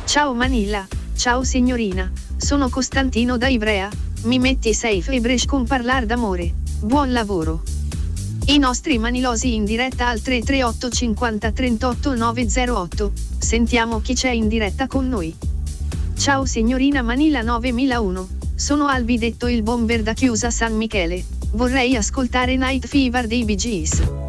Ciao Manila, ciao signorina, sono Costantino da Ivrea, mi metti safe e Bresh con parlar d'amore, buon lavoro. I nostri manilosi in diretta al 338 50 38 908, sentiamo chi c'è in diretta con noi. Ciao signorina Manila 9001, sono Albi detto il bomber da Chiusa San Michele, vorrei ascoltare Night Fever dei Bee Gees.